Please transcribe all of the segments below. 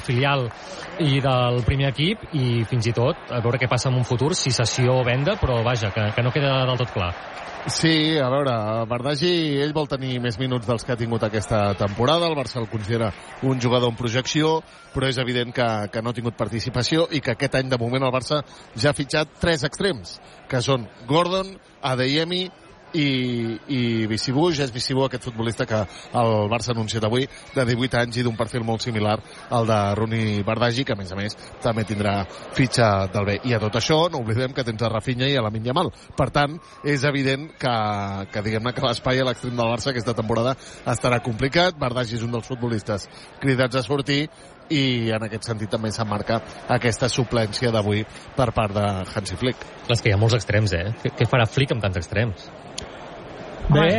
filial i del primer equip, i fins i tot a veure què passa en un futur, si cessió o venda, però vaja, que no queda del tot clar. Sí, a veure, Bardaghi, ell vol tenir més minuts dels que ha tingut aquesta temporada. El Barça el considera un jugador en projecció, però és evident que no ha tingut participació i que aquest any, de moment, el Barça ja ha fitxat 3 extrems, que són Gordon, Adeyemi i Bissibu. Ja és Bissibu, aquest futbolista que el Barça ha anunciat avui, de 18 anys i d'un perfil molt similar al de Rooney Bardaghi, que a més també tindrà fitxa del B. I a tot això no oblidem que tens a Rafinha i a Lamine Yamal. Per tant, és evident que diguem-ne que l'espai a l'extrem del Barça aquesta temporada estarà complicat. Bardaghi és un dels futbolistes cridats a sortir i en aquest sentit també s'emmarca aquesta suplència d'avui per part de Hansi Flick. És que hi ha molts extrems, Què farà Flick amb tants extrems? Bé,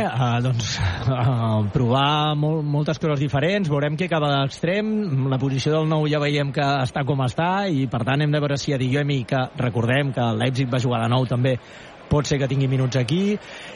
provar moltes coses diferents, veurem què acaba d'extrem. La posició del nou ja veiem que està com està i per tant hem de veure si Adeyemi, que recordem que el Leipzig va jugar de nou també, pot ser que tingui minuts aquí,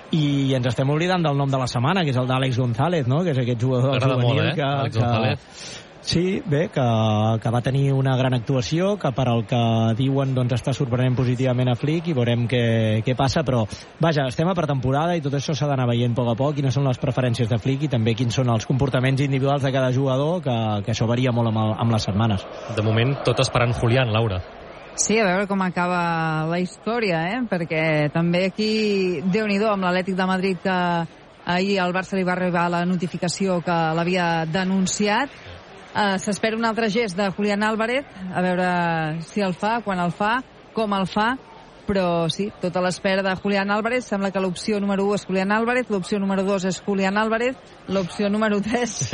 i ens estem oblidant del nom de la setmana, que és el d'Àlex González, no? Que és aquest jugador juvenil Àlex González. Sí, bé, que va tenir una gran actuació, que per al que diuen doncs està sorprenent positivament a Flick, i veurem què passa, però vaja, estem a pretemporada i tot això s'ha d'anar veient a poc a poc, quines són les preferències de Flick i també quins són els comportaments individuals de cada jugador, que això varia molt amb les setmanes. De moment tot esperant Julián, Laura. Sí, a veure com acaba la història, perquè també aquí, Déu-n'hi-do, amb l'Atlètic de Madrid, que ahir al Barça li va arribar la notificació que l'havia denunciat. S'espera un altre gest de Julián Álvarez, a veure si el fa, quan el fa, com el fa, però sí, tota l'espera de Julián Álvarez. Sembla que l'opció número 1 és Julián Álvarez, l'opció número 2 és Julián Álvarez, l'opció número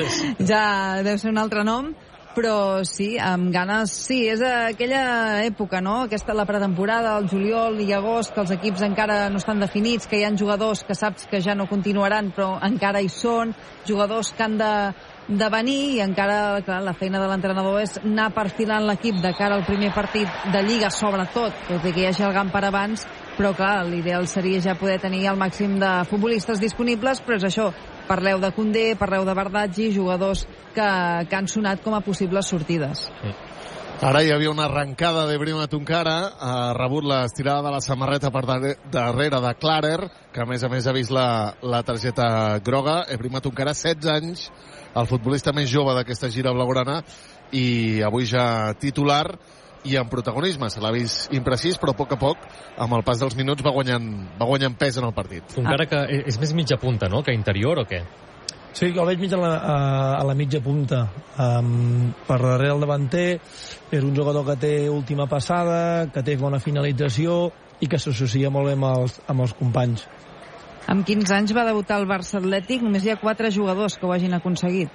3 ja deu ser un altre nom, però sí, amb ganes. Sí, és aquella època, no? Aquesta, la pretemporada, el juliol i agost, que els equips encara no estan definits, que hi ha jugadors que saps que ja no continuaran però encara hi són, jugadors que han de venir, i encara, clar, la feina de l'entrenador és anar perfilant l'equip de cara al primer partit de Lliga, sobretot, tot i que hi hagi el GAM per abans, però clar, l'ideal seria ja poder tenir el màxim de futbolistes disponibles, però és això, parleu de Koundé, parleu de Bardaghi, jugadors que han sonat com a possibles sortides. Ara hi havia una arrencada d'Ebrima Tunkara, ha rebut l'estirada de la samarreta per darrere de Clarer, que a més ha vist la targeta groga. Ebrima Tunkara, 16 anys, el futbolista més jove d'aquesta gira blaugrana, i avui ja titular i en protagonisme. Se l'ha vist imprecís, però a poc, amb el pas dels minuts, va guanyant pes en el partit. Tunkara, que és més mitja punta, no?, que interior, o què? Sí, el veig mig a la mitja punta, per darrere el davanter. És un jugador que té última passada, que té bona finalització i que s'associa molt bé amb els companys. Amb 15 anys va debutar al Barça Atlètic, només hi ha 4 jugadors que ho hagin aconseguit.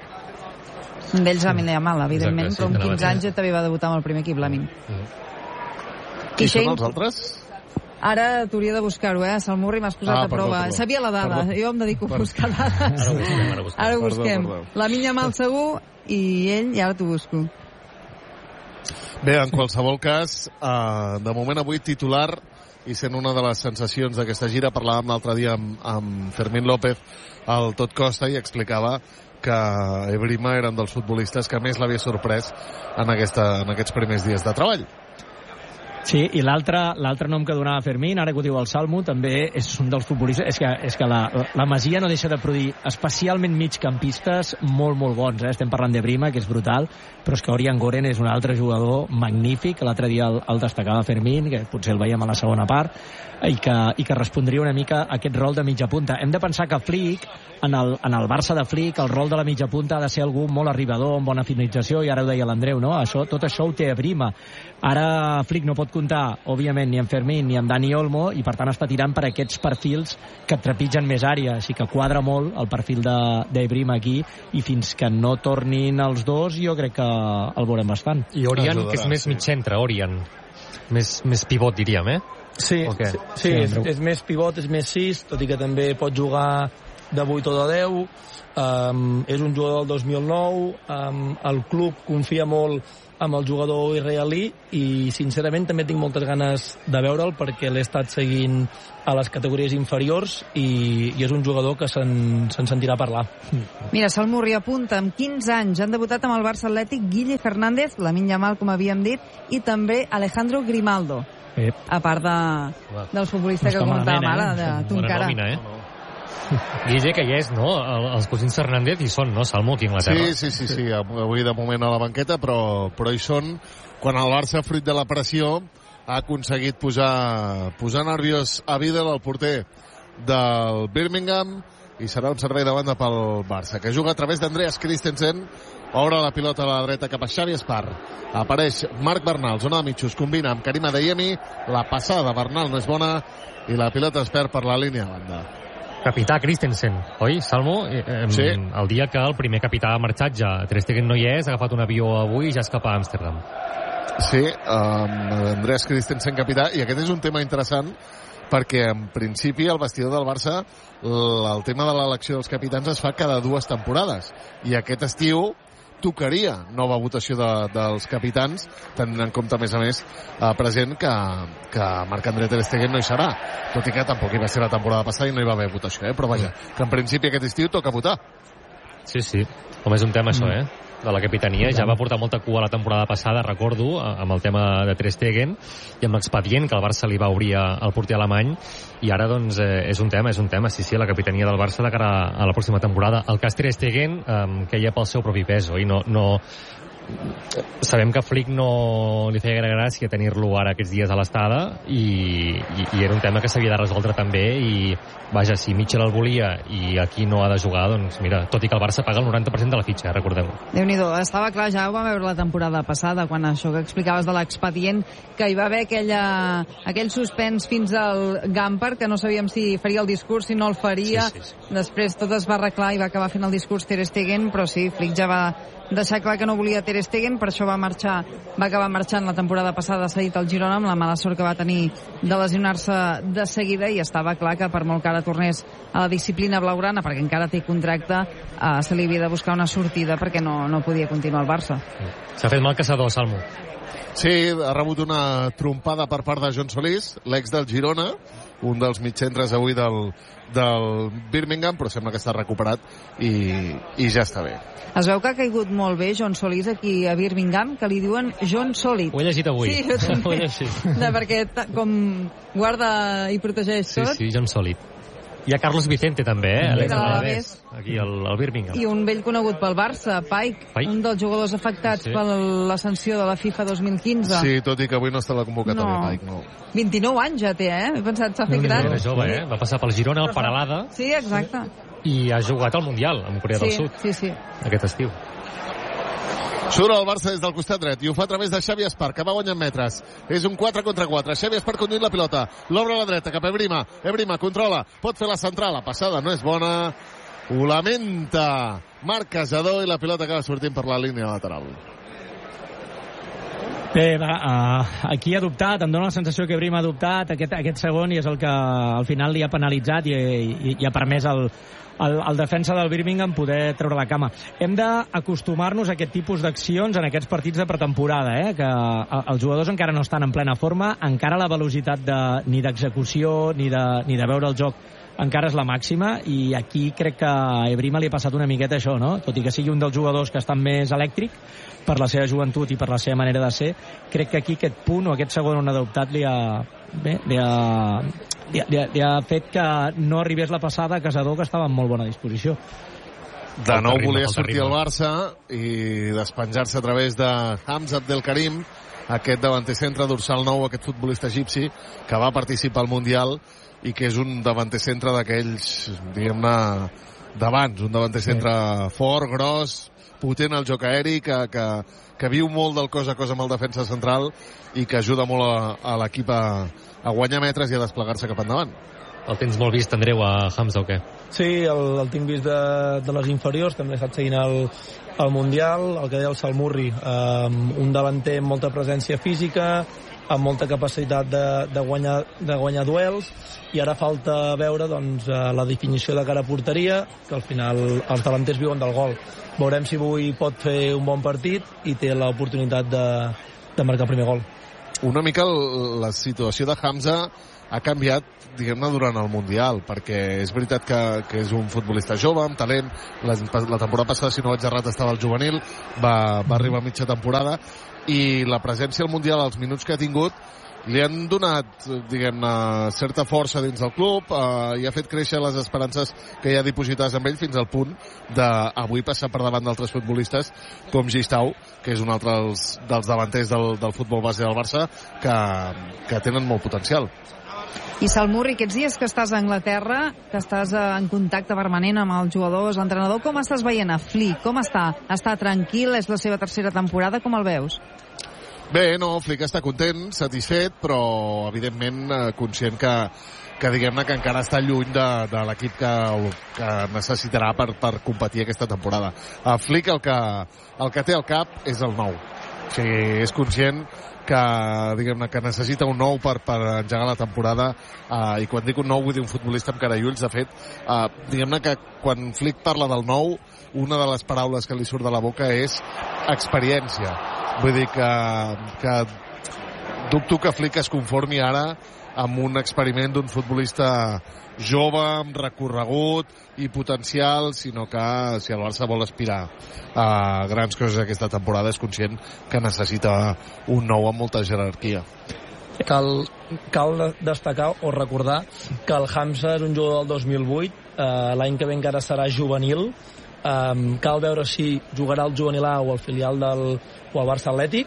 Un d'ells Lamine Yamal, evidentment, però amb 15 anys ja també va debutar amb el primer equip, Lamine. Qui són els altres? Ara t'hauria de buscar-ho, Salmurri, m'has posat a prova. Perdó. Sabia la dada, jo em dedico a buscar dades. Ara ho busquem. Lamine Yamal segur, i ell, i ara t'ho busco. Bé, en qualsevol cas, de moment avui titular, i sent una de les sensacions d'aquesta gira. Parlàvem l'altre dia amb Fermín López al Tot Costa i explicava que Ebrima era un dels futbolistes que més l'havia sorprès en aquests primers dies de treball. Sí, i l'altre nom que donava Fermín, ara que ho diu el Salmo, també és un dels futbolistes. És que la Masia no deixa de produir especialment migcampistes molt bons. Estem parlant d'Ebrima, que és brutal, però és que Orián Goren és un altre jugador magnífic. L'altre dia el destacava Fermín, que potser el veiem a la segona part, i que respondria una mica a aquest rol de mitja punta. Hem de pensar que Flick, en el Barça de Flick, el rol de la mitja punta ha de ser algú molt arribador, amb bona finalització, i ara ho deia l'Andreu, no? Tot això ho té Ebrima. Ara Flick no pot comptar, òbviament, ni amb Fermín ni amb Dani Olmo, i per tant està tirant per aquests perfils que trepitgen més àrea, així que quadra molt el perfil d'Ebrima aquí, i fins que no tornin els dos jo crec que el veurem bastant. I Orián, que és més mig centre, Orián, més pivot, diríem, Sí, és més pivot, és més 6, tot i que també pot jugar de 8 o de 10, és un jugador del 2009, el club confia molt amb el jugador israelí i sincerament també tinc moltes ganes de veure'l perquè l'he estat seguint a les categories inferiors i és un jugador que se'n sentirà parlar. Mira, Salmurri apunta, amb 15 anys han debutat amb el Barça Atlètic Guille Fernández, Lamine Yamal, com havíem dit, i també Alejandro Grimaldo. A part del futbolista que comentàvem ara, de Tuncara. Guille, que ja és, no? Els cosins Fernández hi són, no? Salmo, aquí a Anglaterra. Sí. Avui de moment a la banqueta, però hi són. Quan el Barça, fruit de la pressió, ha aconseguit posar nerviós a Vidal, el porter del Birmingham, i serà un servei de banda pel Barça, que juga a través d'Andreas Christensen. Obre la pilota a la dreta cap a Xavi Espar. Apareix Marc Bernal, zona de mitjos, combina amb Karim Adeyemi. La passada de Bernal no és bona i la pilota es perd per la línia de banda. Capità Christensen, oi, Salmo? Sí. El dia que el primer capità ha marxat ja. Ter Stegen no hi és, ha agafat un avió avui i ja es cap a Amsterdam. Sí, Andreas Christensen capità, i aquest és un tema interessant perquè en principi el vestidor del Barça el tema de l'elecció dels capitans es fa cada 2 temporades i aquest estiu tocaria nova votació dels capitans, tenint en compte a més present que Marc-André Ter Stegen no hi serà, tot i que tampoc hi va ser la temporada passada i no hi va haver votació, però vaja, que en principi aquest estiu toca votar. Sí, com és un tema això, de la capitania, ja va portar molta cua la temporada passada, recordo, amb el tema de Ter Stegen i amb l'expedient que el Barça li va obrir al porter alemany, i ara doncs és un tema, sí, la capitania del Barça de cara a la pròxima temporada. El cas Ter Stegen queia pel seu propi pes, oi? No, sabem que a Flick no li feia gaire gràcia tenir-lo ara aquests dies a l'estada i era un tema que s'havia de resoldre també, i vaja, si Mitchell el volia i aquí no ha de jugar, doncs mira, tot i que el Barça paga el 90% de la fitxa, recordem-ho. Déu-n'hi-do, estava clar, ja ho vam veure la temporada passada, quan això que explicaves de l'expedient, que hi va haver aquell suspens fins al Gamper, que no sabíem si faria el discurs, si no el faria, sí. Després tot es va arreglar i va acabar fent el discurs Ter Stegen, però sí, Flick ja va deixar clar que no volia Ter Stegen, per això va acabar marxant la temporada passada cedit al Girona, amb la mala sort que va tenir de lesionar-se de seguida, i estava clar que per molt que ara tornés a la disciplina blaugrana, perquè encara té contracte, se li havia de buscar una sortida perquè no podia continuar al Barça. S'ha fet mal caçador, Salmo. Sí, ha rebut una trompada per part de John Solís, l'ex del Girona, un dels mitjcentres avui del Birmingham, però sembla que està recuperat i ja està bé. Es veu que ha caigut molt bé John Solís aquí a Birmingham, que li diuen John Solid. Ho he llegit avui. Sí, jo també. Perquè com guarda i protegeix tot. Sí, John Solid. Hi ha Carlos Vicente també, l'Alavés. Aquí al Birmingham. I un vell conegut pel Barça, Pike, un dels jugadors afectats per la sanció de la FIFA 2015. Sí, tot i que avui no està a la convocatòria, Pike, no. 29 anys ja té, He pensat, s'ha fet gran. Era jove, Va passar pel Girona, al Paralada. Sí, exacte. I ha jugat al Mundial, amb Corea del Sud. Sí. Aquest estiu. Surt el Barça des del costat dret i ho fa a través de Xavi Espar, que va guanyant metres. És un 4 contra 4. Xavi Espar conduint la pilota. L'obre a la dreta cap a Ebrima. Ebrima controla. Pot fer la central. La passada no és bona. Ho lamenta Marc Casador i la pilota acaba sortint per la línia lateral. Bé, aquí ha dubtat, em dóna la sensació que Ebrima ha dubtat aquest segon, i és el que al final li ha penalitzat i ha permès el defensa del Birmingham poder treure la cama. Hem d'acostumar-nos a aquest tipus d'accions en aquests partits de pretemporada, que els jugadors encara no estan en plena forma, encara la velocitat ni d'execució ni de veure el joc encara és la màxima, i aquí crec que a Ebrima li ha passat una miqueta això, no? Tot i que sigui un dels jugadors que estan més elèctric per la seva joventut i per la seva manera de ser, crec que aquí aquest punt o aquest segon on ha adoptat li ha fet que no arribés la passada a Casador, que estava en molt bona disposició. De nou volia sortir el Barça i despenjar-se a través de Hamza Abdelkarim, aquest davanter centre dorsal 9, aquest futbolista egipci que va participar al Mundial i que és un davanter centre d'aquells, diguem-ne, d'abans, un davanter centre fort, gros, potent al joc aeri, que viu molt del cos a cos amb el defensa central i que ajuda molt a l'equip a guanyar metres i a desplegar-se cap endavant. El tens molt vist, Andreu, a Hamza o què? Sí, el tinc vist de les inferiors, també he estat seguint el Mundial, el que deia el Salmurri, un davanter amb molta presència física, amb molta capacitat de guanyar duels, i ara falta veure doncs, la definició de cara a porteria, que al final els davanters viuen del gol. Veurem si avui pot fer un bon partit i té l'oportunitat de marcar el primer gol. Una mica la situació de Hamza ha canviat, diguem-ne, durant el Mundial, perquè és veritat que és un futbolista jove, amb talent. La temporada passada, si no vaig errat, estava al juvenil, va arribar a mitja temporada, i la presència al Mundial, els minuts que ha tingut, li han donat, diguem-ne, certa força dins del club, i ha fet créixer les esperances que hi ha dipositades amb ell, fins al punt d'avui passar per davant d'altres futbolistes com Gistau, que és un altre dels davanters del futbol base del Barça, que tenen molt potencial. I Salmurri, aquests dies que estàs a Anglaterra, que estàs en contacte permanent amb els jugadors, l'entrenador, com estàs veient a Flick? Com està? Està tranquil? És la seva tercera temporada? Com el veus? Bé, no, Flick està content, satisfet, però evidentment conscient que diguem-ne que encara està lluny de l'equip que necessitarà per competir aquesta temporada. Flick el que té al cap és el nou. O sigui, és conscient que, diguem-ne, que necessita un nou per engegar la temporada, i quan dic un nou vull dir un futbolista amb cara i ulls. De fet, diguem-ne que quan Flick parla del nou, una de les paraules que li surt de la boca és experiència. Vull dir que dubto que Flick es conformi ara amb un experiment d'un futbolista jove, amb recorregut i potencial, sinó que si el Barça vol aspirar a grans coses aquesta temporada, és conscient que necessita un nou amb molta jerarquia. Cal destacar o recordar que el Hamza és un jugador del 2008, l'any que ve encara serà juvenil. Cal veure si jugarà al juvenil A o al filial o al Barça Atlètic,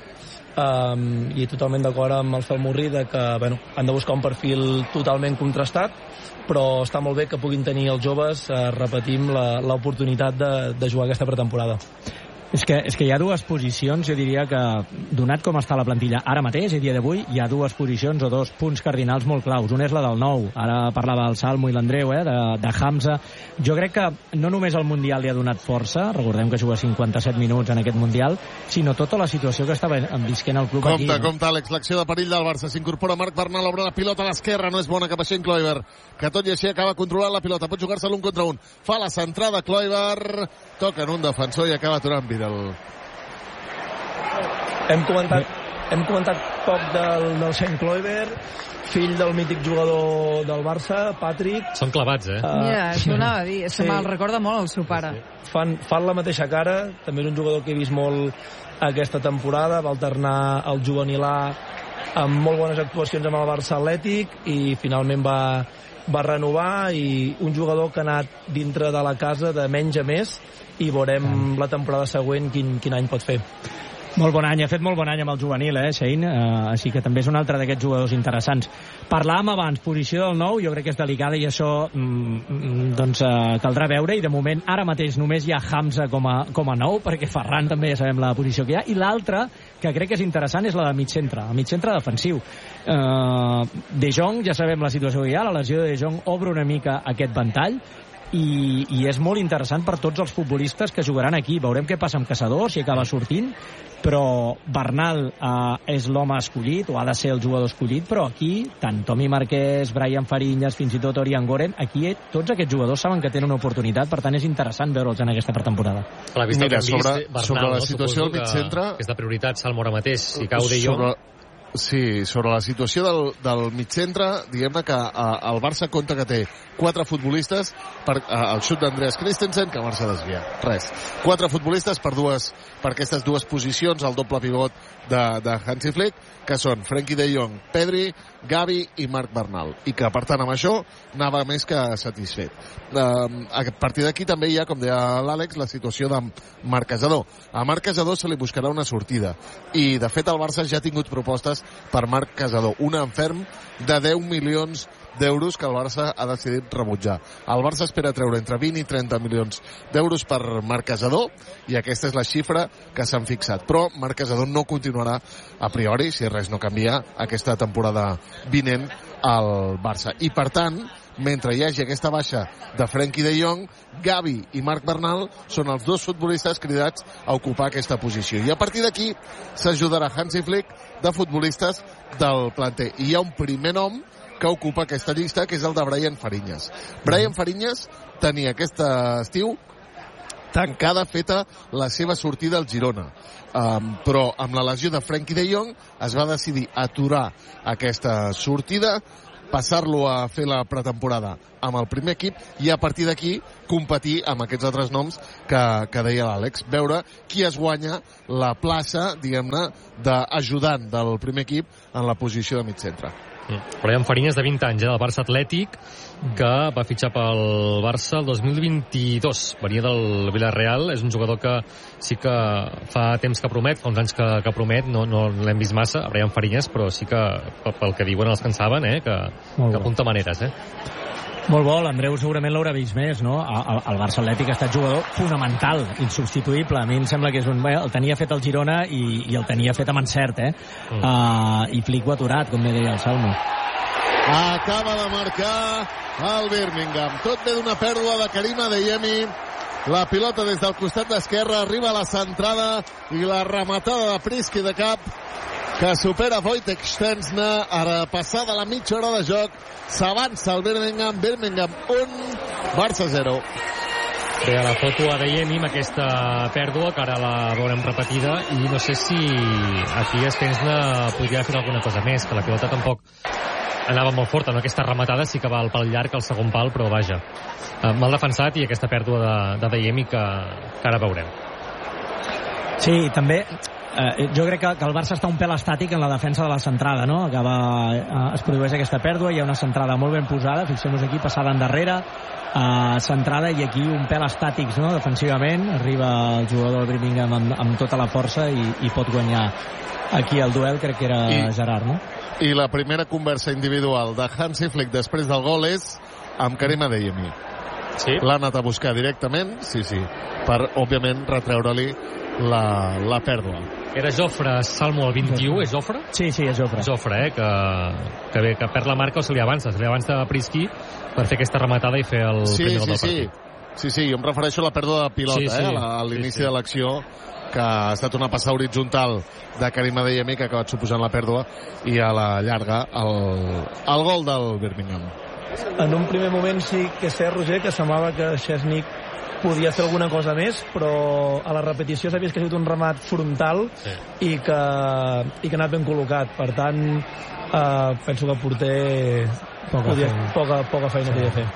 i totalment d'acord amb el Salmurri de que han de buscar un perfil totalment contrastat, però està molt bé que puguin tenir els joves, repetim, l'oportunitat de jugar aquesta pretemporada. És que hi ha dues posicions, jo diria que, donat com està la plantilla ara mateix, a dia d'avui, hi ha dues posicions o dos punts cardinals molt claus. Una és la del nou, ara parlava el Salmo i l'Andreu, de Hamza. Jo crec que no només el Mundial li ha donat força, recordem que juga 57 minuts en aquest Mundial, sinó tota la situació que estava visquent el club aquí. Compte, Àlex, l'acció de perill del Barça. S'incorpora Marc Bernal, obre la pilota a l'esquerra, no és bona cap a Shane Kluivert, que tot i així acaba controlant la pilota, pot jugar-se l'1 contra 1. Fa la centrada Kluivert, toca en un defensor i acaba aturant Vidal. Hem comentat poc del Shane Kluivert, fill del mític jugador del Barça, Patrick. Són clavats, Mira, això anava a dir, és que me'l recorda molt el seu pare. Fan la mateixa cara, també és un jugador que he vist molt aquesta temporada, va alternar el juvenil A amb molt bones actuacions amb el Barça Atlètic i finalment va renovar, i un jugador que ha anat dintre de la casa de menys a més, i veurem la temporada següent quin any pot fer. Molt bon any, ha fet molt bon any amb el juvenil, Shane, així que també és un altre d'aquests jugadors interessants. Parlàvem abans, posició del nou, jo crec que és delicada i això caldrà veure, i de moment ara mateix només hi ha Hamza com a nou, perquè Ferran també ja sabem la posició que hi ha, i l'altra que crec que és interessant és la de mig centre, el mig centre defensiu. De Jong, ja sabem la situació que hi ha, la lesió de Jong obre una mica aquest ventall, i és molt interessant per tots els futbolistes que jugaran aquí. Veurem què passa amb Caçador, si acaba sortint, però Bernal és l'home escollit, o ha de ser el jugador escollit, però aquí tant Tommy Marquès, Brian Fariñas, fins i tot Orián Goren, aquí tots aquests jugadors saben que tenen una oportunitat, per tant és interessant veure'ls en aquesta pretemporada. Mira, sobre la situació del mig centre, és de prioritat Salmo ara mateix, si cau De Jong. Sí, sobre la situació del mig centre, diguem-ne que el Barça compta que té 4 futbolistes per el xut d'Andreas Christensen, que el Barça desvia. Res. 4 futbolistes per aquestes dues posicions, el doble pivot de Hansi Flick, que són Frenkie de Jong, Pedri, Gavi i Marc Bernal. I que, per tant, amb això anava més que satisfet. A partir d'aquí també hi ha, com deia l'Àlex, la situació de Marc Casador. A Marc Casador se li buscarà una sortida. I, de fet, el Barça ja ha tingut propostes per Marc Casador. Un enferm de 10 milions d'euros que el Barça ha decidit rebutjar. El Barça espera treure entre 20 i 30 milions d'euros per Marc Casador, i aquesta és la xifra que s'han fixat. Però Marc Casador no continuarà, a priori, si res no canvia, aquesta temporada vinent al Barça. I per tant, mentre hi hagi aquesta baixa de Frenkie de Jong, Gavi i Marc Bernal són els dos futbolistes cridats a ocupar aquesta posició. I a partir d'aquí s'ajudarà Hansi Flick de futbolistes del planter. I hi ha un primer nom que ocupa aquesta llista, que és el de Brian Fariñas. Brian Fariñas tenia aquest estiu tancada, feta la seva sortida al Girona. Però amb la lesió de Frenkie de Jong es va decidir aturar aquesta sortida, passar-lo a fer la pretemporada amb el primer equip i a partir d'aquí competir amb aquests altres noms que deia l'Àlex. Veure qui es guanya la plaça, diguem-ne, d'ajudant del primer equip en la posició de mitcentre. Brian Fariñas, de 20 anys, del Barça Atlètic, que va fitxar pel Barça el 2022. Venia del Villarreal, és un jugador que sí que fa temps que promet, fa uns anys que promet, no l'hem vist massa, Brian Fariñas, però sí que pel que diuen els que en saben, que apunta maneres. Molt bo, l'Andreu segurament l'haurà vist més, no? El Barça Atlètic ha estat jugador fonamental, insubstituïble. A mi em sembla que és el tenia fet al Girona i el tenia fet amb encert, i Flick ho ha aturat, com bé deia el Salmo. Acaba de marcar el Birmingham. Tot ve d'una pèrdua de Karim Adeyemi. La pilota des del costat d'esquerra, arriba a la centrada i la rematada de Prisky de cap que supera Wojtek Szczęsny. Ara, passada la mitja hora de joc, s'avança el Birmingham 1, Barça 0. Bé, a la foto Adeyemi amb aquesta pèrdua, que ara la veurem repetida, i no sé si aquí Szczęsny podria fer alguna cosa més, que la pilota tampoc anava molt forta, no? Aquesta rematada sí que va al pal llarg, al segon pal, però vaja, mal defensat, i aquesta pèrdua d'Adeyemi que ara veurem. Sí, també jo crec que el Barça està un pèl estàtic en la defensa de la centrada, no? Es produeix aquesta pèrdua, hi ha una centrada molt ben posada, fixem-nos aquí, passada endarrere, centrada, i aquí un pèl estàtics, no? Defensivament, arriba el jugador del Birmingham amb tota la força i pot guanyar aquí el duel, crec que era Gerard, no? I la primera conversa individual de Hansi Flick després del gol és amb Karim Adeyemi. Sí? L'ha anat a buscar directament, sí, per, òbviament, retreure-li la pèrdua. Era Jofre Salmo el 21, és Jofre? Sí, és Jofre. Jofre, que perd la marca o se li avança a Prisky per fer aquesta rematada i fer el primer gol del partit. Sí, jo em refereixo a la pèrdua de pilota, a l'inici de l'acció, que ha estat una passada horitzontal de Karim Adeyemi que ha acabat suposant la pèrdua, i a la llarga el gol del Birmingham. En un primer moment sí que és cert, Roger, que semblava que Szczęsny podia fer alguna cosa més, però a la repetició s'ha vist que ha sigut un remat frontal i que ha anat ben col·locat. Per tant, penso que el porter poca feina podia fer.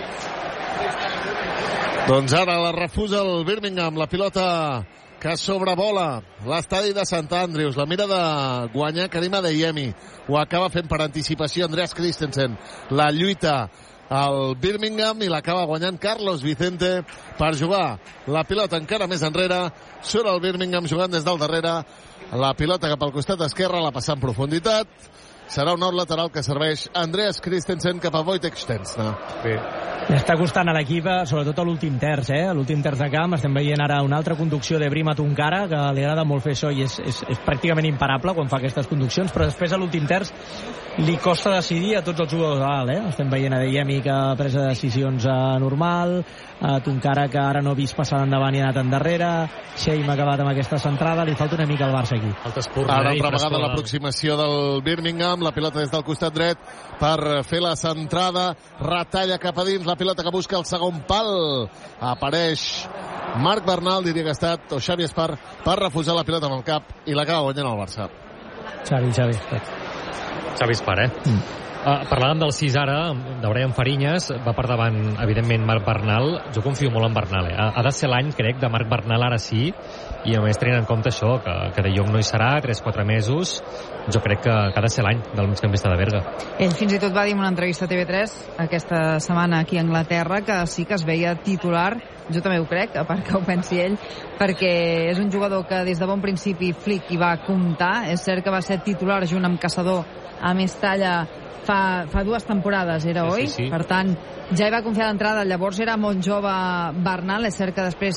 Doncs ara la refusa el Birmingham, la pilota que sobrevola l'estadi de Sant Andrews, la mira de guanyar Karim Adeyemi, ho acaba fent per anticipació Andreas Christensen, la lluita al Birmingham, i l'acaba guanyant Carlos Vicente per jugar la pilota encara més enrere. Surt el Birmingham jugant des del darrere, la pilota cap al costat esquerre, la passa en profunditat, serà un out lateral que serveix Andreas Christensen cap a Wojtek Szczęsny. Bé. Està costant a l'equip, sobretot a l'últim terç, a l'últim terç de camp. Estem veient ara una altra conducció de Brima Tunkara, que li agrada molt fer això i és pràcticament imparable quan fa aquestes conduccions, però després a l'últim terç li costa decidir a tots els jugadors de dalt. Estem veient Adeyemi que ha pres decisions normal, Tunkara que ara no ha vist passar endavant i ha anat endarrere, Sheim ha acabat amb aquesta centrada, li falta una mica al Barça aquí. Ara altra vegada l'aproximació del Birmingham, la pilota des del costat dret per fer la centrada, retalla cap a dins, la pilota que busca el segon pal, apareix Marc Bernal, diria que ha estat, o Xavi Espar, per refusar la pilota amb el cap, i l'acaba guanyant el Barça. Xavi Espar, parlàvem del 6 ara, de Brian Fariñas, va per davant, evidentment, Marc Bernal. Jo confio molt en Bernal, Ha de ser l'any, crec, de Marc Bernal ara sí, i a més tenint en compte això, que De Jong no hi serà, 3-4 mesos, jo crec que ha de ser l'any del migcampista de Berga. Ell fins i tot va dir en una entrevista a TV3 aquesta setmana aquí a Anglaterra que sí que es veia titular, jo també ho crec, a part que ho pensi ell, perquè és un jugador que des de bon principi Flick hi va comptar. És cert que va ser titular junt amb Caçador a Mestalla fa 2 temporades, oi? Sí. Per tant, ja hi va confiar d'entrada. Llavors era molt jove Bernal. És cert que després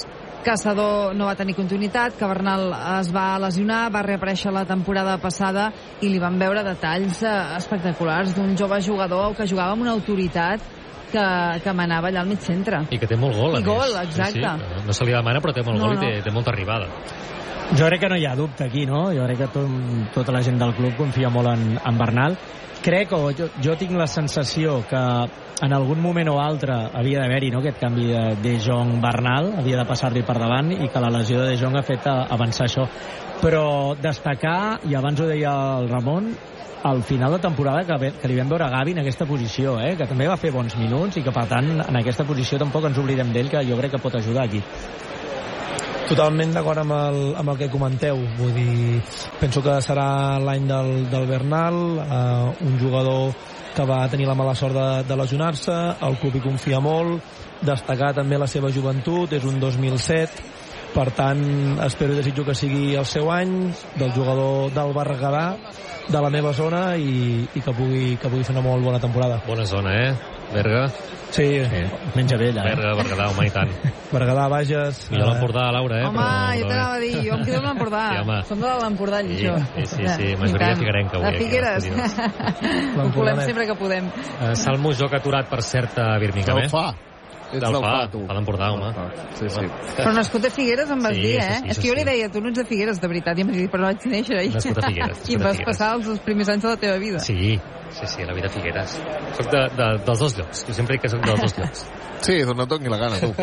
Caçador no va tenir continuïtat, que Bernal es va lesionar, va reaparèixer la temporada passada i li van veure detalls espectaculars d'un jove jugador que jugava amb una autoritat que manava allà al mig centre. I que té molt gol, I gol, exacte. Sí. No se li demana, però té molt gol i té molta arribada. Jo crec que no hi ha dubte aquí, no? Jo crec que tota la gent del club confia molt en Bernal. Crec, o jo tinc la sensació que en algun moment o altre havia d'haver-hi, no?, aquest canvi de Jong-Bernal, havia de passar-li per davant, i que la lesió de Jong ha fet avançar això. Però destacar, i abans ho deia el Ramon, al final de temporada que li vam veure a Gavi en aquesta posició, que també va fer bons minuts i que, per tant, en aquesta posició tampoc ens oblidem d'ell, que jo crec que pot ajudar aquí. Totalment d'acord amb el que comenteu. Vull dir, penso que serà l'any del Bernal, un jugador que va tenir la mala sort de lesionar-se, el club hi confia molt, destacar també la seva joventut, és un 2007, per tant espero i desitjo que sigui el seu any, del jugador del Berguedà, de la meva zona, i que pugui fer una molt bona temporada. Bona zona, Berga? Sí. Menja bé, allà. Berguedà, home, i tant. Berguedà, Bages... Millor l'Empordà, Laura, Home, jo t'anava a dir, jo em quedo amb l'Empordà. Sí, som de l'Empordà, jo. Sí, majoria figuerenca avui. De Figueres. Ho volem sempre que podem. Salmo joc aturat, per cert, a Birmingham, Del Fa. Ets del Fa, tu. A l'Empordà, home. Sí. Però nascut a Figueres em vas dir, Sí, és que jo li deia, tu no ets de Figueres, de veritat, i em vas dir, però no vaig néixer ahí. Nascut a Figueres. I em vas passar els primers anys de la teva vida. Sí, la vida a Figueres. Soc dels dos llocs. Jo sempre dic que soc dels dos llocs. Sí, d'on et doni la gana, tu.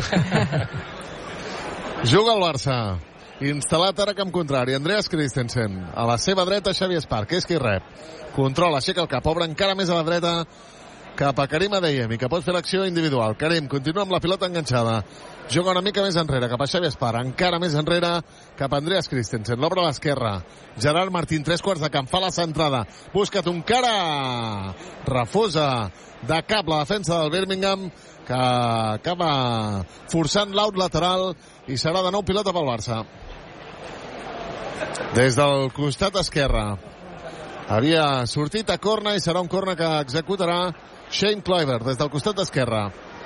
Juga el Barça. Instal·lat ara camp contrari. Andreas Christensen. A la seva dreta, Xavi Esparc. És qui rep. Controla, aixeca el cap. Obre encara més a la dreta cap a Karim Adeyemi, que pot fer l'acció individual. Karim continua amb la pilota enganxada. Juga una mica més enrere, cap a Xavi Esparc. Encara més enrere, cap a Andreas Christensen. L'obre a l'esquerra. Gerard Martín, 3/4 de camp. Fa la centrada. Busca un cara. Refusa de cap la defensa del Birmingham, que acaba forçant l'out lateral, i serà de nou pilota pel Barça. Des del costat esquerre. Havia sortit a corna i serà un corna que executarà Shane Kluivert des del costat esquerre.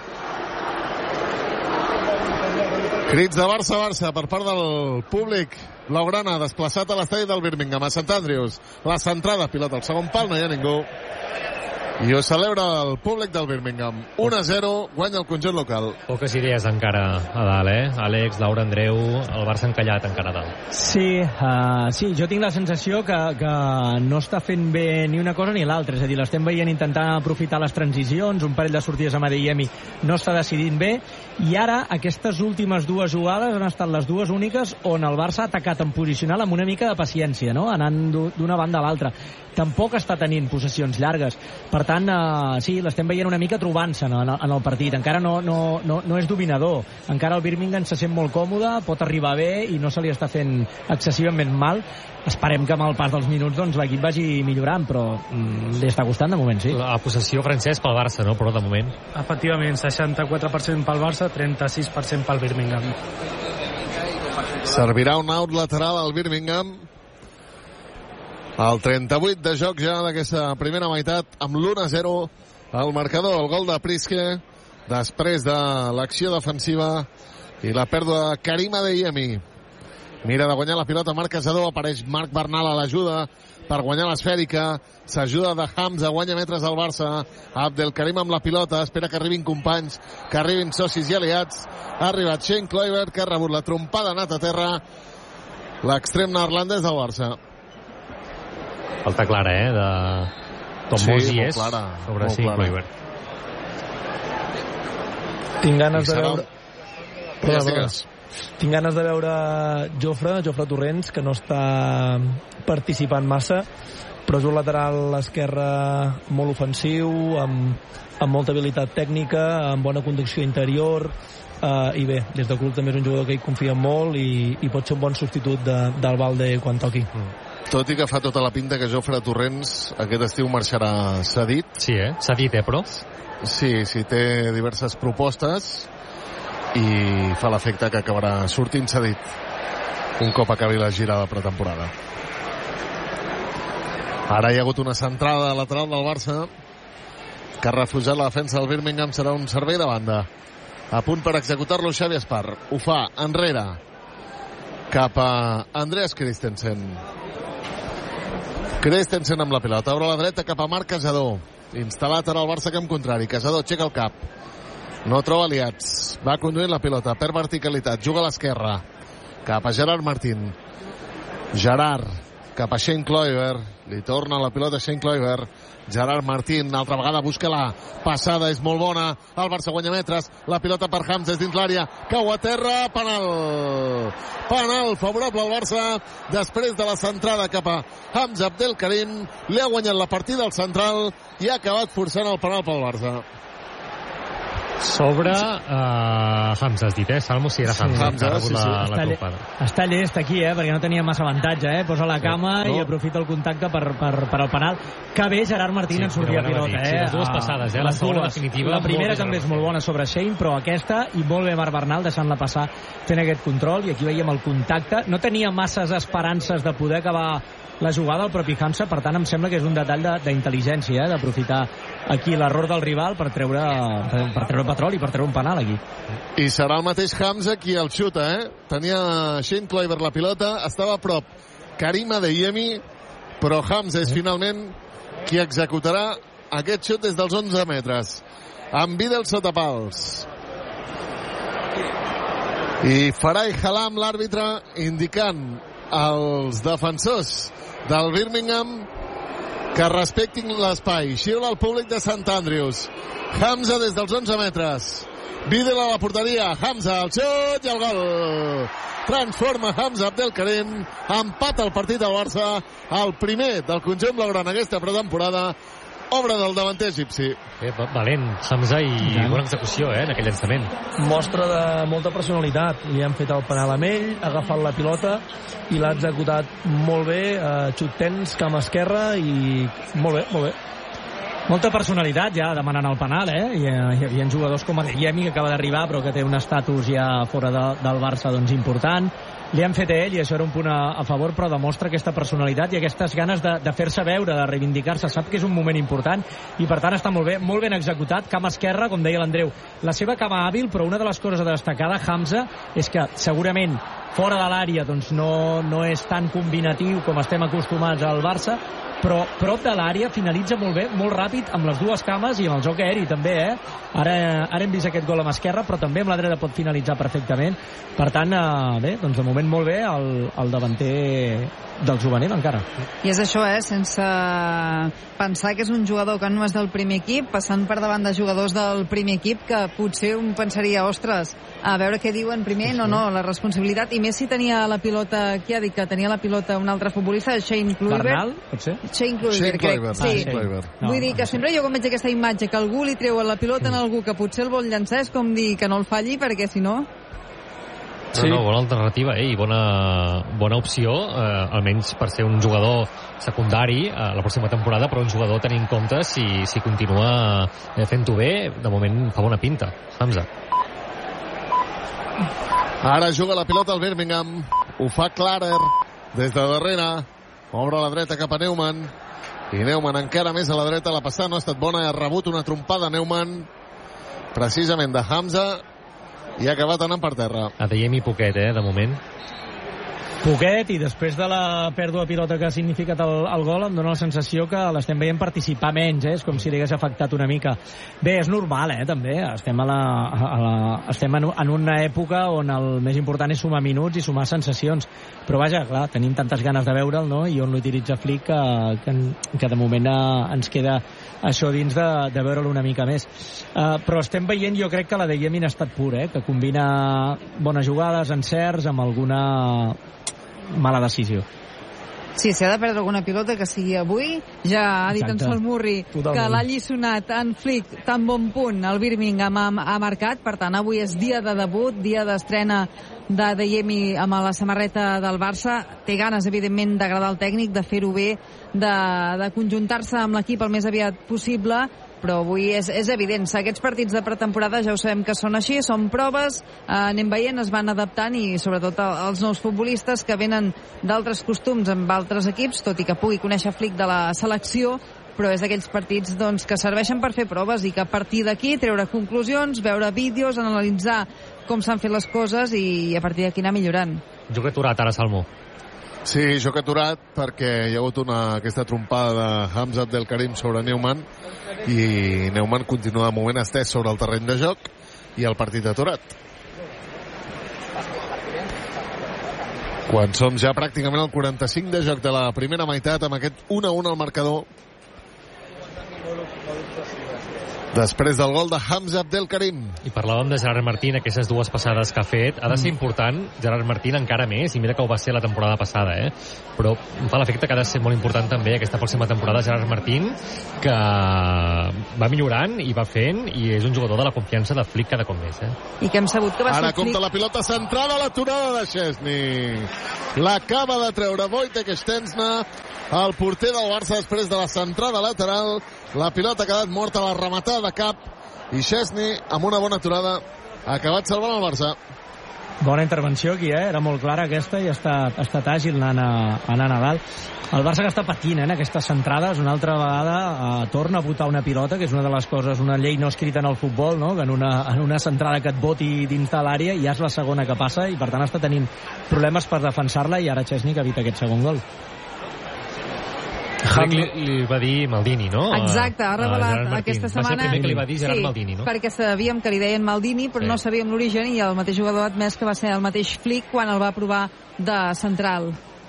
Crits de Barça per part del públic blaugrana, desplaçat a l'estadi del Birmingham, a Sant Andrews. La centrada, pilota al segon pal, no hi ha ningú. I ho celebra el públic del Birmingham. 1-0, guanya el conjunt local. Poques idees encara a dalt, Àlex, Laura, Andreu, el Barça encallat encara a dalt. Sí, jo tinc la sensació que no està fent bé ni una cosa ni l'altra, és a dir, l'estem veient intentar aprofitar les transicions, un parell de sortides amb Adeyemi no està decidint bé, i ara aquestes últimes dues jugades han estat les dues úniques on el Barça ha atacat en posicional amb una mica de paciència, no?, anant d'una banda a l'altra. Tampoc està tenint possessions llargues. Per tant, sí, l'estem veient una mica trobant-se en el partit. Encara no és dominador. Encara el Birmingham se sent molt còmode, pot arribar bé i no se li està fent excessivament mal. Esperem que amb el pas dels minuts doncs, l'equip vagi millorant, però li està costant de moment, sí. La possessió, Francesc, pel Barça, no?, però de moment. Efectivament, 64% pel Barça, 36% pel Birmingham. Servirà un out lateral al Birmingham. El 38 de joc ja d'aquesta primera meitat, amb l'1-0 al marcador. El gol de Priske després de l'acció defensiva i la pèrdua de Karim Adeyemi. Mira de guanyar la pilota Marc Casador, apareix Marc Bernal a l'ajuda per guanyar l'esfèrica. S'ajuda de Hamza, guanya metres al Barça. Abdelkarim amb la pilota, espera que arribin companys, que arribin socis i aliats. Ha arribat Shane Kluivert, que ha rebut la trompada anat a terra, l'extrem neerlandès del Barça. Falta clara, de Tomosi és sobre Shane Kluivert. Tinc ganes de veure... Digues. Tinc ganes de veure Jofre Torrents, que no està participant massa, però és un lateral esquerre molt ofensiu, amb molta habilitat tècnica, amb bona conducció interior, i bé, des del club també és un jugador que hi confia molt i pot ser un bon substitut del Valde quan toqui. Tot i que fa tota la pinta que Jofre Torrents aquest estiu marxarà cedit. Sí, cedit, però? Sí, té diverses propostes i fa l'efecte que acabarà sortint cedit un cop acabi la gira de pretemporada. Ara hi ha hagut una centrada lateral del Barça que ha refusat la defensa del Birmingham. Serà un servei de banda A punt per executar-lo Xavi Espar. Ho fa enrere. Cap a Andreas Christensen. Christensen amb la pilota. Obre a la dreta cap a Marc Casador. Instal·lat ara al Barça camp contrari. Casador aixeca el cap. No troba aliats. Va conduint la pilota. Perd verticalitat. Juga a l'esquerra. Cap a Gerard Martín. Gerard. Cap a Shane Kluivert. Li torna la pilota a Shane Kluivert. Gerard Martín, altra vegada busca la passada, és molt bona. El Barça guanya metres. La pilota per Hamza és dins l'àrea. Cau a terra. Penal. Penal favorable al Barça. Després de la centrada cap a Hamza Abdelkarim. Li ha guanyat la partida al central i ha acabat forçant el penal pel Barça. Sobre Hamza, has dit, Salmo? Sí, era Hamza. Sí. Està llest aquí, perquè no tenia massa avantatge, Posa la cama i aprofita el contacte per el penal. Que bé Gerard Martín en sortir a pilota, Sí, les dues passades, la segona definitiva. La primera també és molt bona sobre Shane, però aquesta, i molt bé Marc Bernal deixant-la passar, fent aquest control, i aquí veiem el contacte. No tenia masses esperances de poder acabar la jugada al propi Hamza, per tant em sembla que és un detall d'intel·ligència, d'aprofitar aquí l'error del rival per treure petroli, per treure un penal aquí. I serà el mateix Hamza qui el xuta, Tenia Shane Kluivert la pilota, estava a prop Karim Adeyemi, però Hamza és finalment qui executarà aquest xut des dels 11 metres. Amb Vidal sota pals. I Farai Halam, l'àrbitre, indicant als defensors del Birmingham que respectin l'espai. Xiula el públic de Sant Andrews. Hamza des dels 11 metres. Vidal a la porteria. Hamza, el xut i el gol. Transforma Hamza Abdelkarim. Empata el partit al Barça. El primer del conjunt blaugrana aquesta pretemporada. Obra del davanter egipci. Valent, Hamza, i bona execució, en aquell llançament. Mostra de molta personalitat. Li han fet el penal amb ell, ha agafat la pilota i l'ha executat molt bé, xut tens, cama esquerra, i molt bé, molt bé. Molta personalitat ja demanant el penal, Hi havia jugadors com Adeyemi, que acaba d'arribar, però que té un estatus ja fora del Barça important. Li han fet a ell, i això era un punt a favor, però demostra aquesta personalitat i aquestes ganes de fer-se veure, de reivindicar-se. Sap que és un moment important i, per tant, està molt ben executat. Cama esquerra, com deia l'Andreu. La seva cama hàbil, però una de les coses a destacar de Hamza és que, segurament, fora de l'àrea doncs no és tan combinatiu com estem acostumats al Barça, però prop de l'àrea finalitza molt bé, molt ràpid, amb les dues cames i amb el joc aeri també, Ara hem vist aquest gol amb esquerra, però també amb la dreta pot finalitzar perfectament. Per tant, bé, doncs de moment molt bé el davanter del juvenil encara. I és això, sense pensar que és un jugador que no és del primer equip, passant per davant de jugadors del primer equip, que potser un pensaria, ostres, a veure què diuen primer, no, la responsabilitat, i més si tenia la pilota, qui ha dit que tenia la pilota un altre futbolista, Shane Kluivert. Bernal, potser? Shane Kluivert, crec. Sí. Vull dir que sempre jo quan veig aquesta imatge que algú li treu la pilota en algú que potser el vol llançar, és com dir que no el falli, perquè si no... Sí. No, bona alternativa, i bona opció, almenys per ser un jugador secundari la pròxima temporada, però un jugador tenint en compte si continua fent-ho bé. De moment fa bona pinta, Hamza. Ara juga la pilota al Birmingham. Ho fa Clarer des de darrere. Obre a la dreta cap a Neumann. I Neumann encara més a la dreta. La passada no ha estat bona. Ha rebut una trompada Neumann, precisament de Hamza, i ha acabat anant per terra. Adeyemi poquet, de moment. Poquet, i després de la pèrdua de pilota que ha significat el gol, em dóna la sensació que l'estem veient participar menys, és com si li hagués afectat una mica. Bé, és normal, també. Estem en una època on el més important és sumar minuts i sumar sensacions. Però vaja, clar, tenim tantes ganes de veure'l, no? I on l'utilitza Flick que de moment ens queda això dins de veure'l una mica més. Però estem veient, jo crec que la Adeyemi ha estat pur, que combina bones jugades, encerts, amb alguna mala decisió. Sí, si ha de perdre alguna pilota que sigui avui. Ja ha dit en Sol Murri que l'ha alliçonat en Flick tan bon punt el Birmingham ha marcat, per tant avui és dia de debut, dia d'estrena d'Adeyemi amb la samarreta del Barça. Té ganes, evidentment, d'agradar al tècnic, de fer-ho bé, de conjuntar-se amb l'equip el més aviat possible, però avui és evident. Aquests partits de pretemporada ja ho sabem que són així, són proves, anem veient, es van adaptant, i sobretot els nous futbolistes que venen d'altres costums amb altres equips, tot i que pugui conèixer Flick de la selecció, però és d'aquells partits doncs, que serveixen per fer proves i que a partir d'aquí treure conclusions, veure vídeos, analitzar com s'han fet les coses i a partir d'aquí anar millorant. Joc aturat ara, Salmo. Sí, joc aturat perquè hi ha hagut aquesta trompada de Hamza Abdelkarim sobre Neumann i Neumann continua de moment estès sobre el terreny de joc i el partit aturat. Quan som ja pràcticament al 45 de joc de la primera meitat amb aquest 1-1 al marcador després del gol de Hamza Abdelkarim. I parlàvem de Gerard Martín, aquestes dues passades que ha fet. Ha de ser important, Gerard Martín encara més, i mira que ho va ser la temporada passada, però em fa l'efecte que ha de ser molt important també aquesta pròxima temporada Gerard Martín, que va millorant i va fent, i és un jugador de la confiança de Flick cada cop més. I que hem sabut que va ser Ara compta la pilota centrada, l'aturada de Szczesny. L'acaba de treure Wojtek Szczesny, el porter del Barça, després de la centrada lateral. La pilota ha quedat morta a la rematada de cap i Szczesny, amb una bona aturada, ha acabat salvant el Barça. Bona intervenció aquí, era molt clara aquesta i ha estat àgil anant a dalt. El Barça que està patint en aquestes centrades, una altra vegada torna a botar una pilota, que és una de les coses, una llei no escrita en el futbol, no? Que en una centrada que et boti dins de l'àrea ja és la segona que passa i per tant està tenint problemes per defensar-la i ara Szczesny que evita aquest segon gol. Li va dir Maldini, no? Exacte, ha revelat aquesta setmana. Va ser el primer que li va dir Gerard Maldini, no? Perquè sabíem que li deien Maldini, però no sabíem l'origen i el mateix jugador ha admès que va ser el mateix Flick quan el va provar de central.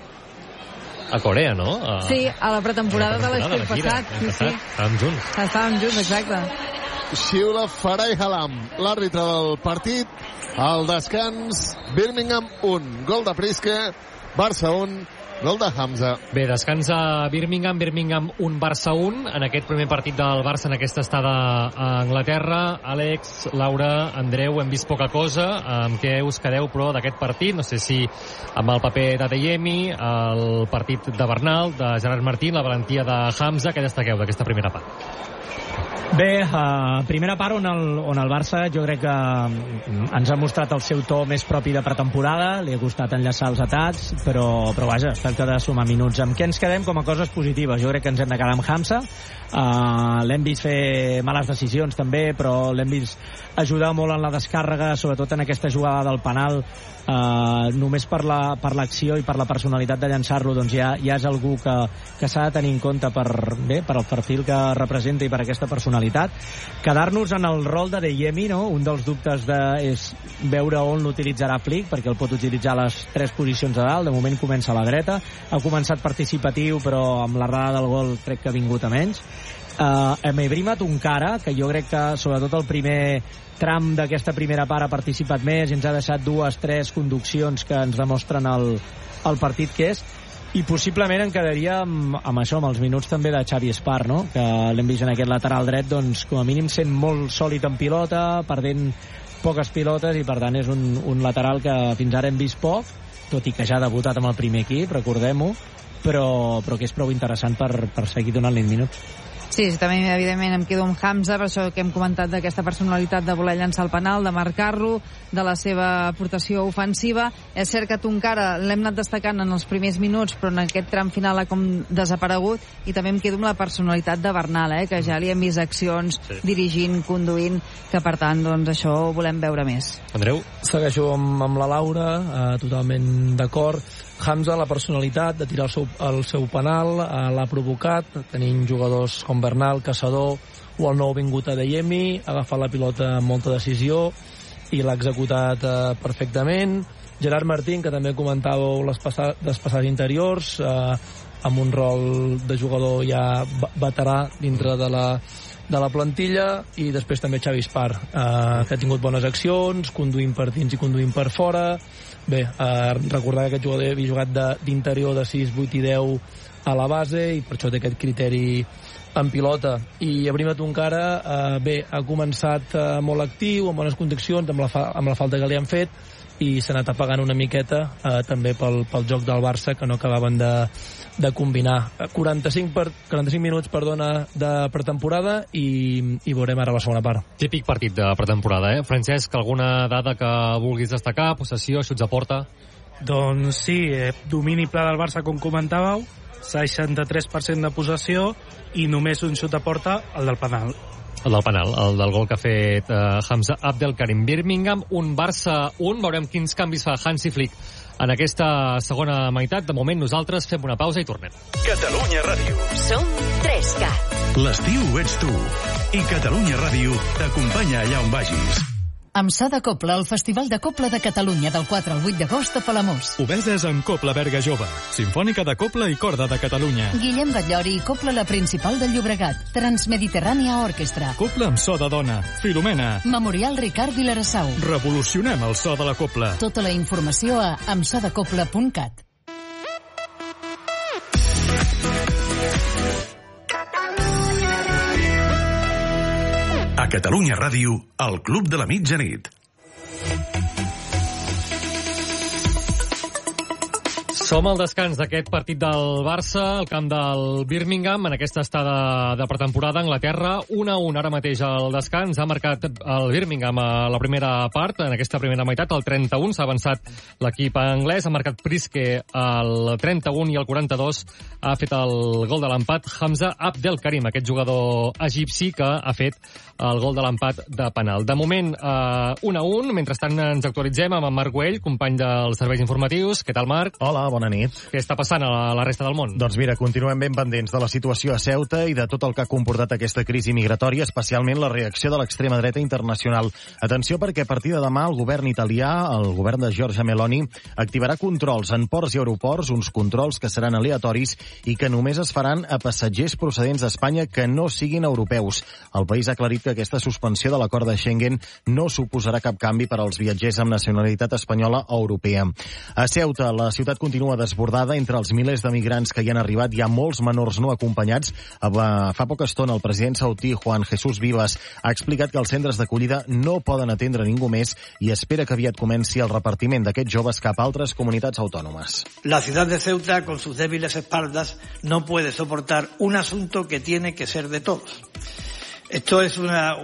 A Corea, no? Sí, a la pretemporada de l'estiu passat. Sí. Estàvem junts. Estàvem junts, exacte. Xiula Farai Halam, l'àrbitre del partit. Al descans, Birmingham 1, gol de Priske, Barça 1, gol de Hamza. Bé, descansa Birmingham 1, Barça 1 en aquest primer partit del Barça en aquesta estada a Anglaterra. Àlex, Laura, Andreu, hem vist poca cosa. Amb què us quedeu, però, d'aquest partit? No sé si amb el paper d'Adeyemi, el partit de Bernal, de Gerard Martín, la valentia de Hamza. Què destaqueu d'aquesta primera part? Bé, primera part on el Barça jo crec que ens ha mostrat el seu to més propi de pretemporada, li ha costat enllaçar els atacs, però vaja, es tracta de sumar minuts. Amb què ens quedem com a coses positives? Jo crec que ens hem de quedar amb Hamza. L'hem vist fer males decisions també, però l'hem vist ajudar molt en la descàrrega, sobretot en aquesta jugada del penal. Només per l'acció i per la personalitat de llançar-lo, doncs ja és algú que s'ha de tenir en compte per el perfil que representa i per aquesta personalitat. Quedar-nos en el rol de Adeyemi, no? Un dels dubtes és veure on l'utilitzarà Flick, perquè el pot utilitzar a les tres posicions de dalt. De moment comença a la dreta, ha començat participatiu, però amb l'errada del gol crec que ha vingut a menys. Amb Ibrahima Tunkara, que jo crec que sobretot el primer tram d'aquesta primera part ha participat més i ens ha deixat 2-3 conduccions que ens demostren el partit que és, i possiblement em quedaria amb això, amb els minuts també de Xavi Espar, no? Que l'hem vist en aquest lateral dret, doncs com a mínim sent molt sòlid en pilota, perdent poques pilotes, i per tant és un lateral que fins ara hem vist poc, tot i que ja ha debutat amb el primer equip, recordem-ho, però que és prou interessant per seguir donant-li minuts. Sí, també evidentment em quedo amb Hamza, per això que hem comentat d'aquesta personalitat de voler llançar el penal, de marcar-lo, de la seva aportació ofensiva. És cert que Tunkara l'hem anat destacant en els primers minuts, però en aquest tram final ha com desaparegut, i també em quedo amb la personalitat de Bernal, que ja li hem vist accions dirigint, conduint, que per tant doncs això ho volem veure més. Andreu? Segueixo amb la Laura, totalment d'acord. Hamza, la personalitat de tirar el seu penal, l'ha provocat, tenint jugadors com Bernal, Caçador o el nou vingut Adeyemi, ha agafat la pilota amb molta decisió i l'ha executat perfectament. Gerard Martín, que també comentàveu les passades interiors, amb un rol de jugador ja veterà dintre de la plantilla, i després també Xavi Espar, que ha tingut bones accions, conduint per dins i conduint per fora. Bé, recordar que aquest jugador havia jugat d'interior de 6, 8 i 10 a la base, i per això té aquest criteri en pilota. I Ibrahima Tunkara, bé, ha començat molt actiu, amb bones condicions, amb la falta que li han fet, i s'ha anat apagant una miqueta també pel joc del Barça, que no acabaven de combinar. 45 minuts de pretemporada, i veurem ara la segona part. Típic partit de pretemporada, Francesc, alguna dada que vulguis destacar? Possessió, xuts a porta? Doncs sí, domini pla del Barça, com comentàveu, 63% de possessió i només un xut a porta, el del penal. El del penal, el del gol que ha fet Hamza Abdelkarim. Birmingham, un Barça 1. Veurem quins canvis fa Hansi Flick en aquesta segona meitat. De moment nosaltres fem una pausa i tornem. Catalunya Ràdio. Som 3CAT. L'estiu ets tu. I Catalunya Ràdio t'acompanya allà on vagis. Amb So de Copla, el Festival de Copla de Catalunya del 4 al 8 d'agost a Palamós. Obeses amb Copla Berga Jove, Simfònica de Copla i Corda de Catalunya. Guillem Batllori i Copla la Principal del Llobregat. Transmediterrània Orquestra. Copla amb so de dona, Filomena. Memorial Ricard Vilarassau. Revolucionem el so de la copla. Tota la informació a amsodecopla.cat. A Catalunya Ràdio, el Club de la Mitjanit. Som al descans d'aquest partit del Barça, al camp del Birmingham, en aquesta estada de pretemporada a Anglaterra. 1-1 ara mateix al descans. Ha marcat el Birmingham a la primera part, en aquesta primera meitat, al 31. S'ha avançat l'equip anglès. Ha marcat Priske al 31 i al 42 ha fet el gol de l'empat Hamza Abdelkarim, aquest jugador egipci que ha fet el gol de l'empat de penal. De moment, 1-1. Mentrestant ens actualitzem amb en Marc Güell, company dels serveis informatius. Què tal, Marc? Hola, bona nit. Què està passant a la resta del món? Doncs mira, continuem ben pendents de la situació a Ceuta i de tot el que ha comportat aquesta crisi migratòria, especialment la reacció de l'extrema dreta internacional. Atenció, perquè a partir de demà el govern italià, el govern de Giorgia Meloni, activarà controls en ports i aeroports, uns controls que seran aleatoris i que només es faran a passatgers procedents d'Espanya que no siguin europeus. El país ha aclarit que aquesta suspensió de l'acord de Schengen no suposarà cap canvi per als viatgers amb nacionalitat espanyola o europea. A Ceuta, la ciutat continua desbordada. Entre els milers de migrants que hi han arribat hi ha molts menors no acompanyats. Fa poca estona el president sautí Juan Jesús Vivas ha explicat que els centres d'acollida no poden atendre ningú més i espera que aviat comenci el repartiment d'aquests joves cap a altres comunitats autònomes. La ciudad de Ceuta, con sus débiles espaldas, no puede soportar un asunto que tiene que ser de todos. Esto es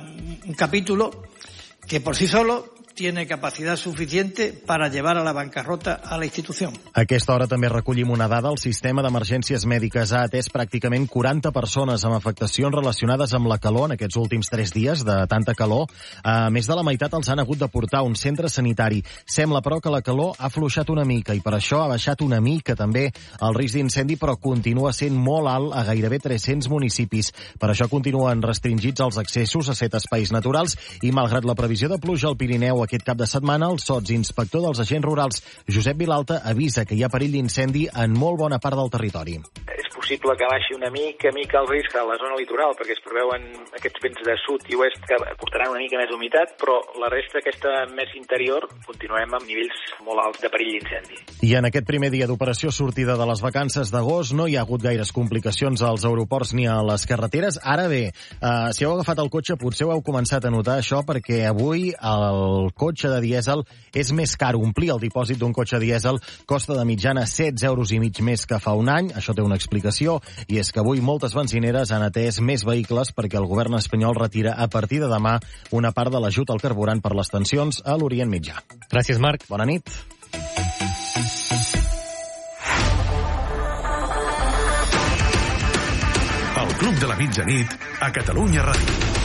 un capítulo que por sí solo tiene capacidad suficiente para llevar a la bancarrota a la institución. A aquesta hora també recollim una dada. El sistema d'emergències mèdiques ha atès pràcticament 40 persones amb afectacions relacionades amb la calor en aquests últims 3 dies de tanta calor. Més de la meitat els han hagut de portar a un centre sanitari. Sembla, però, que la calor ha afluixat una mica i per això ha baixat una mica també el risc d'incendi, però continua sent molt alt a gairebé 300 municipis. Per això continuen restringits els accessos a 7 espais naturals i, malgrat la previsió de pluja al Pirineu aquest cap de setmana, el sots inspector dels agents rurals, Josep Vilalta, avisa que hi ha perill d'incendi en molt bona part del territori. És possible que baixi una mica el risc a la zona litoral, perquè es preveuen aquests vents de sud i oest que portaran una mica més d'humitat, però la resta, aquesta més interior, continuem amb nivells molt alts de perill d'incendi. I en aquest primer dia d'operació sortida de les vacances d'agost no hi ha hagut gaires complicacions als aeroports ni a les carreteres. Ara bé, si heu agafat el cotxe potser ho heu començat a notar això, perquè avui el cotxe de dièsel és més car. Omplir el dipòsit d'un cotxe dièsel costa de mitjana 16,5 euros més que fa un any. Això té una explicació, i és que avui moltes benzineres han atès més vehicles perquè el govern espanyol retira a partir de demà una part de l'ajut al carburant per les tensions a l'Orient Mitjà. Gràcies, Marc. Bona nit. El Club de la Mitjanit a Catalunya Ràdio.